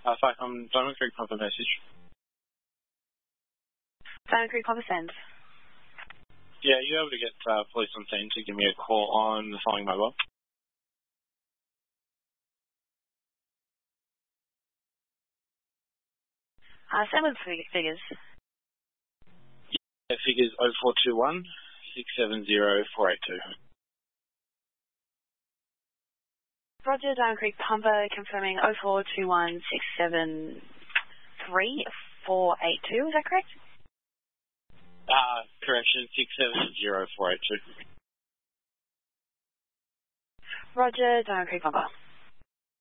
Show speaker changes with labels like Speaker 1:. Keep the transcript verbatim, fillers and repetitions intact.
Speaker 1: Uh, sorry, I'm Diamond Creek Pumper message.
Speaker 2: Diamond Creek Pumper send.
Speaker 1: Yeah, you're able to get uh, police on scene to give me a call on the following mobile.
Speaker 2: Uh, send with figures.
Speaker 1: Yeah, figures oh four two one, six seven zero, four eight two.
Speaker 2: Roger, Diamond Creek Pumper confirming oh four two one, six seven three, four eight two, is that correct?
Speaker 1: Uh, correction, six seven zero, four eight two.
Speaker 2: Roger, Diamond Creek Pumper.